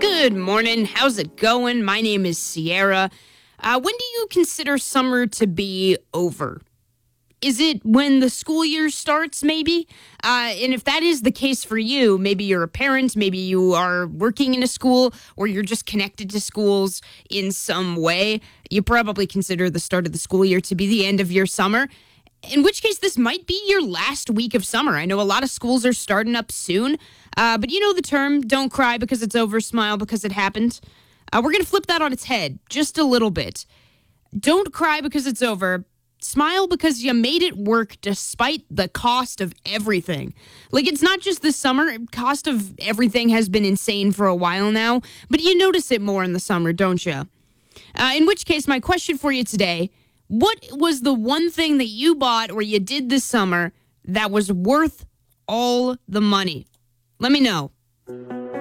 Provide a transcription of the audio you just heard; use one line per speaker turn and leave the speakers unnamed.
Good morning. How's it going? My name is Sierra. When do you consider summer to be over? Is it when the school year starts, maybe? And if that is the case for you, maybe you're a parent, maybe you are working in a school, or you're just connected to schools in some way, you probably consider the start of the school year to be the end of your summer. In which case, this might be your last week of summer. I know a lot of schools are starting up soon, but you know the term, don't cry because it's over, smile because it happened. We're going to flip that on its head just a little bit. Don't cry because it's over. Smile because you made it work despite the cost of everything. Like, it's not just this summer. Cost of everything has been insane for a while now, but you notice it more in the summer, don't you? In which case, my question for you today: what was the one thing that you bought or you did this summer that was worth all the money? Let me know.